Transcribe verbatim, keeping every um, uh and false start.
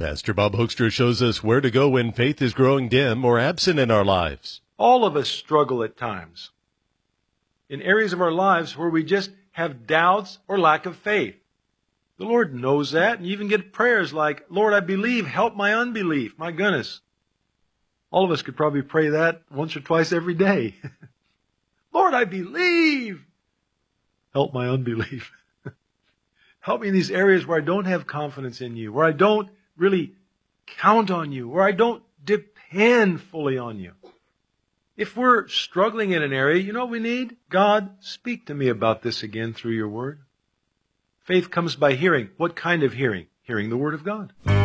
Pastor Bob Hoekstra shows us where to go when faith is growing dim or absent in our lives. All of us struggle at times in areas of our lives where we just have doubts or lack of faith. The Lord knows that, and you even get prayers like, Lord, I believe, help my unbelief. My goodness. All of us could probably pray that once or twice every day. Lord, I believe. Help my unbelief. Help me in these areas where I don't have confidence in you, where I don't really count on you, where I don't depend fully on you. If we're struggling in an area, you know what we need? God, speak to me about this again through your word. Faith comes by hearing. What kind of hearing? Hearing the word of God.